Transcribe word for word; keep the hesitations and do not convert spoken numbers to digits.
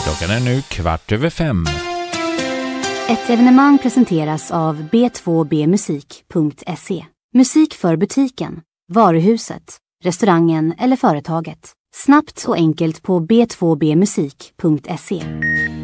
Klockan är nu kvart över fem. Ett evenemang presenteras av b två b musik punkt se. Musik för butiken, varuhuset, restaurangen eller företaget. Snabbt och enkelt på b två b musik punkt se.